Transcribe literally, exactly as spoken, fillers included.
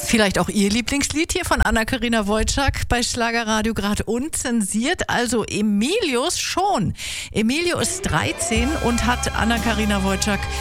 Vielleicht auch Ihr Lieblingslied hier von Anna-Karina Wojcik bei Schlagerradio, gerade unzensiert. Also Emilius schon. Emilio ist dreizehn und hat Anna-Karina Wojcik